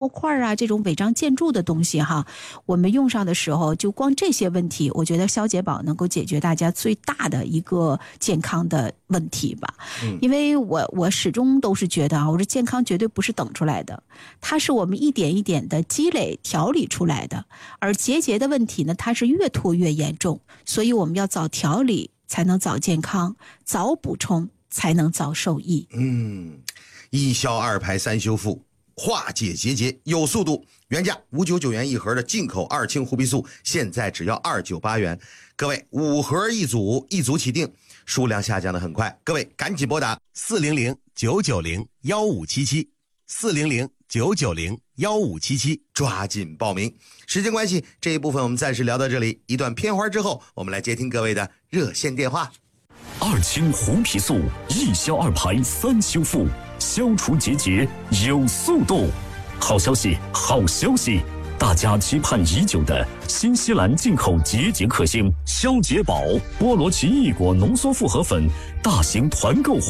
块啊这种违章建筑的东西哈，我们用上的时候，就光这些问题，我觉得消解宝能够解决大家最大的一个健康的问题吧。因为我始终都是觉得啊，我说健康绝对不是等出来的，它是我们一点一点的积累调理出来的，而结节的问题呢，它是越拖越严重，所以我们要早调理才能早健康，早补充才能早受益。 一消二排三修复，化解结节有速度。原价599元一盒的进口二氢护皮素，现在只要298元。各位，5盒一组，一组起订，数量下降的很快，各位赶紧拨打400-990-1577，400-990-1577，抓紧报名。时间关系，这一部分我们暂时聊到这里，一段片花之后，我们来接听各位的热线电话。 二氢护皮素，一消二排三修复，消除结节有速度。好消息，好消息！大家期盼已久的新西兰进口结节克星消解宝菠萝奇异果浓缩复合粉大型团购活动